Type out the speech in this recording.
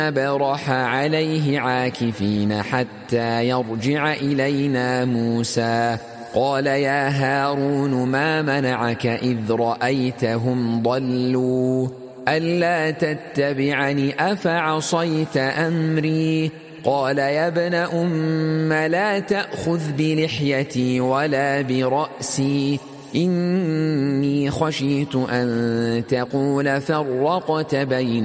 برح عليه عاكفين حتى يرجع إلينا موسى. قال يا هارون ما منعك إذ رأيتهم ضلوا ألا تتبعني أفعصيت أمري؟ قال يا ابن أم لا تأخذ بلحيتي ولا برأسي إني خشيت أن تقول فرقت بين